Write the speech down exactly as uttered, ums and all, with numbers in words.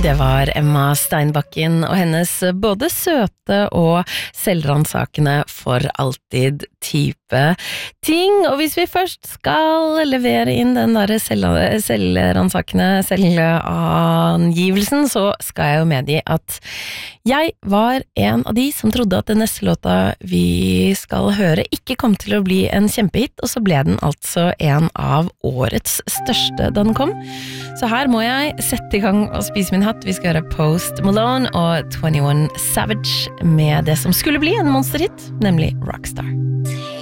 Det var Emma Steinbakken og hennes både søte og selvransakende for alltid type ting. Og hvis vi først skal levere inn den der selv, selvransakende selvangivelsen, så skal jeg jo medgi at jeg var en av de som trodde at den neste låta vi skal høre ikke kom til å bli en kjempehit, og så ble den altså en av årets største da den kom. Så her må jeg sette i gang og spise min hatt. Vi skal høre Post Malone og twenty-one Savage med det som skulle bli en monsterhit, nemlig Rockstar.